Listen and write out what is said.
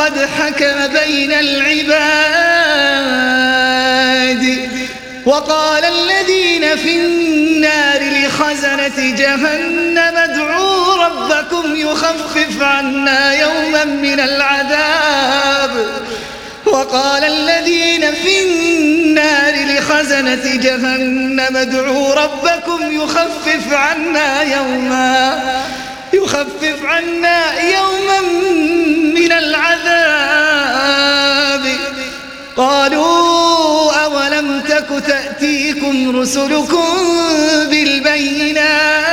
قد حكم بين العباد. وقال الذين في النار لخزنة جهنم ادعوا ربكم يخفف عنا يوما من العذاب. وقال الذين في النار لخزنة جهنم ادعوا ربكم يخفف عنا يوما من العذاب. قالوا أولم تك تأتيكم رسلكم بالبينات